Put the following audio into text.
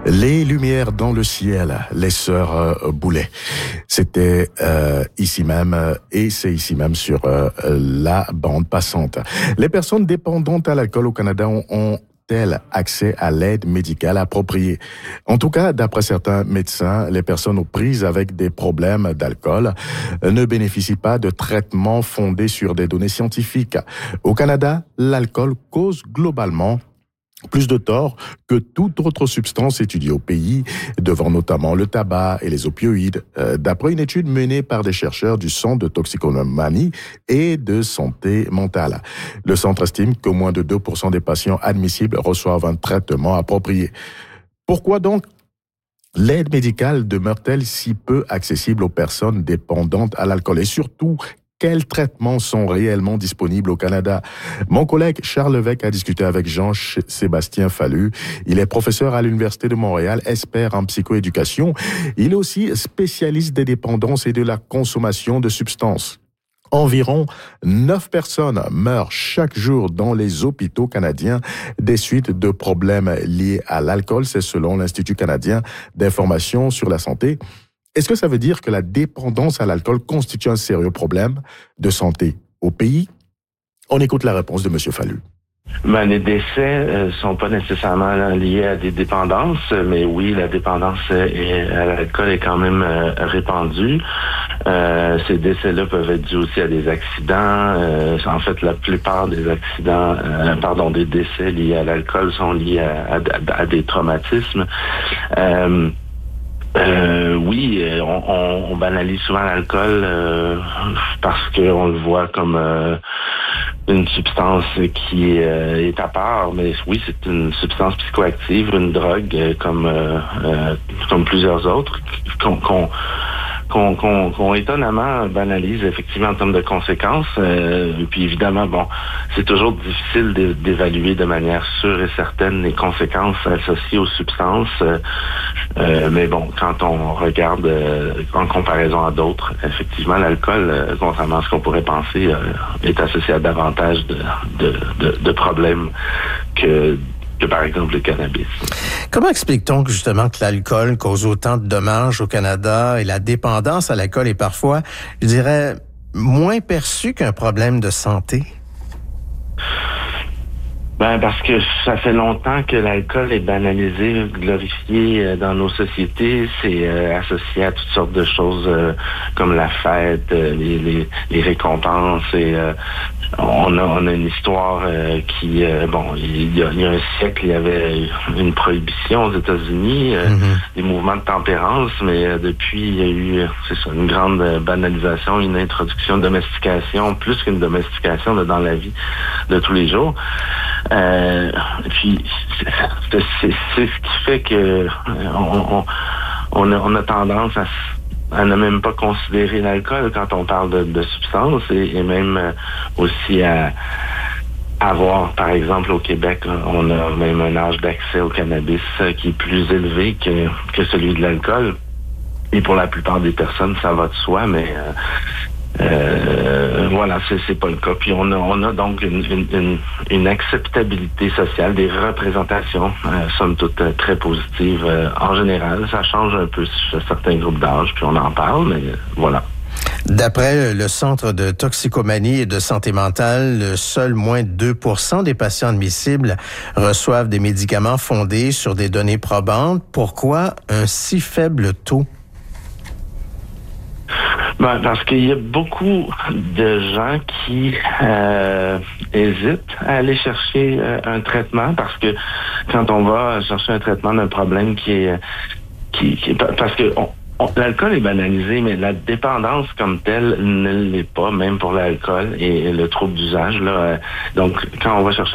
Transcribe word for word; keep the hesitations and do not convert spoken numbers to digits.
Les lumières dans le ciel, les sœurs euh, Boulet. C'était euh, ici même euh, et c'est ici même sur euh, la bande passante. Les personnes dépendantes à l'alcool au Canada ont, ont elles accès à l'aide médicale appropriée. En tout cas, d'après certains médecins, les personnes aux prises avec des problèmes d'alcool ne bénéficient pas de traitements fondés sur des données scientifiques. Au Canada, l'alcool cause globalement plus de tort que toute autre substance étudiée au pays, devant notamment le tabac et les opioïdes, euh, d'après une étude menée par des chercheurs du Centre de toxicomanie et de santé mentale. Le centre estime que moins de deux pour cent des patients admissibles reçoivent un traitement approprié. Pourquoi donc l'aide médicale demeure-t-elle si peu accessible aux personnes dépendantes à l'alcool? Et surtout, quels traitements sont réellement disponibles au Canada? Mon collègue Charles Lévesque a discuté avec Jean-Sébastien Fallu. Il est professeur à l'Université de Montréal, expert en psychoéducation. Il est aussi spécialiste des dépendances et de la consommation de substances. Environ neuf personnes meurent chaque jour dans les hôpitaux canadiens des suites de problèmes liés à l'alcool. C'est selon l'Institut canadien d'information sur la santé. Est-ce que ça veut dire que la dépendance à l'alcool constitue un sérieux problème de santé au pays? On écoute la réponse de M. Fallu. Ben, les décès euh, sont pas nécessairement liés à des dépendances, mais oui, la dépendance est, à l'alcool est quand même euh, répandue. Euh, ces décès-là peuvent être dus aussi à des accidents. Euh, en fait, la plupart des accidents, euh, pardon, des décès liés à l'alcool sont liés à, à, à des traumatismes. Euh, Euh, oui, on, on, on banalise souvent l'alcool euh, parce qu'on le voit comme euh, une substance qui euh, est à part, mais oui, c'est une substance psychoactive, une drogue euh, comme euh, euh, comme plusieurs autres qu'on qu'on qu'on, qu'on, qu'on étonnamment banalise effectivement en termes de conséquences. Euh, puis évidemment, bon, c'est toujours difficile de, d'évaluer de manière sûre et certaine les conséquences associées aux substances. Euh, euh, mais bon, quand on regarde euh, en comparaison à d'autres, effectivement, l'alcool, euh, contrairement à ce qu'on pourrait penser, euh, est associé à davantage de, de, de, de problèmes que que par exemple le cannabis. Comment explique-t-on justement que l'alcool cause autant de dommages au Canada et la dépendance à l'alcool est parfois, je dirais, moins perçue qu'un problème de santé? Ben parce que ça fait longtemps que l'alcool est banalisé, glorifié dans nos sociétés. C'est euh, associé à toutes sortes de choses euh, comme la fête, euh, les, les, les récompenses. Et euh, on a on a une histoire euh, qui euh, bon il y, a, il y a un siècle il y avait une prohibition aux États-Unis, euh, mm-hmm. des mouvements de tempérance, mais euh, depuis il y a eu c'est ça une grande banalisation, une introduction, une domestication, plus qu'une domestication là, dans la vie de tous les jours. Euh, puis c'est, c'est, c'est, c'est ce qui fait que euh, on, on, on, a, on a tendance à, à ne même pas considérer l'alcool quand on parle de, de substances et, et même euh, aussi à avoir, par exemple, au Québec, on a même un âge d'accès au cannabis euh, qui est plus élevé que, que celui de l'alcool. Et pour la plupart des personnes, ça va de soi, mais euh, Euh, voilà, c'est, c'est pas le cas. Puis on a, on a donc une, une, une, une acceptabilité sociale, des représentations, euh, somme toute euh, très positives euh, en général. Ça change un peu sur certains groupes d'âge, puis on en parle, mais euh, voilà. D'après le Centre de toxicomanie et de santé mentale, seul moins de deux pour cent des patients admissibles reçoivent des médicaments fondés sur des données probantes. Pourquoi un si faible taux? Ben, parce qu'il y a beaucoup de gens qui euh, hésitent à aller chercher euh, un traitement parce que quand on va chercher un traitement d'un problème qui est qui, qui parce que on, on, l'alcool est banalisé, mais la dépendance comme telle ne l'est pas, même pour l'alcool et, et le trouble d'usage là. Euh, donc quand on va chercher